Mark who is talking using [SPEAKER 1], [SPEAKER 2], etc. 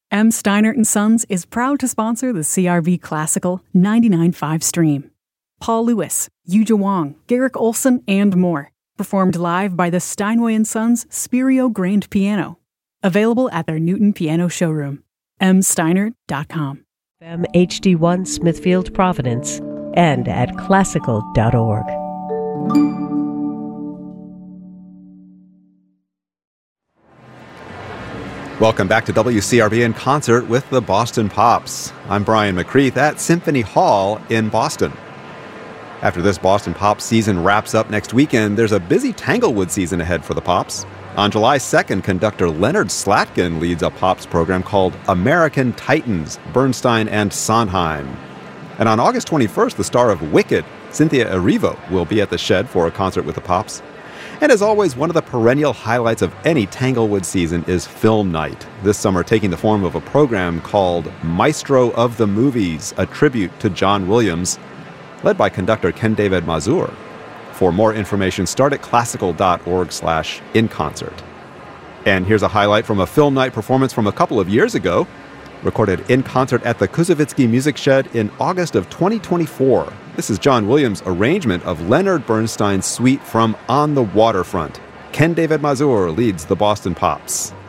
[SPEAKER 1] M. Steinert & Sons is proud to sponsor the CRV Classical 99.5 stream. Paul Lewis, Yuja Wong, Garrick Olson, and more. Performed live by the Steinway & Sons Spirio Grand Piano. Available at their Newton Piano showroom. msteinert.com.
[SPEAKER 2] FM HD1 Smithfield Providence and at classical.org.
[SPEAKER 3] Welcome back to WCRB in Concert with the Boston Pops. I'm Brian McCreath at Symphony Hall in Boston. After this Boston Pops season wraps up next weekend, there's a busy Tanglewood season ahead for the Pops. On July 2nd, conductor Leonard Slatkin leads a Pops program called American Titans, Bernstein and Sondheim. And on August 21st, the star of Wicked, Cynthia Erivo, will be at the Shed for a concert with the Pops. And as always, one of the perennial highlights of any Tanglewood season is Film Night, this summer taking the form of a program called Maestro of the Movies, a tribute to John Williams, led by conductor Ken David Mazur. For more information, start at classical.org/inconcert. And here's a highlight from a Film Night performance from a couple of years ago, recorded in concert at the Kuzovitsky Music Shed in August of 2024. This is John Williams' arrangement of Leonard Bernstein's suite from On the Waterfront. Ken David Mazur leads the Boston Pops.